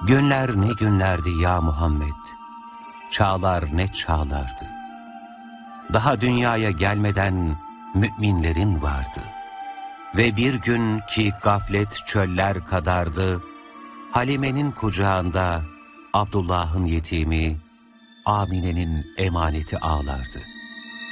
Günler ne günlerdi ya Muhammed, çağlar ne çağlardı. Daha dünyaya gelmeden müminlerin vardı. Ve bir gün ki gaflet çöller kadardı, Halime'nin kucağında Abdullah'ın yetimi, Amine'nin emaneti ağlardı.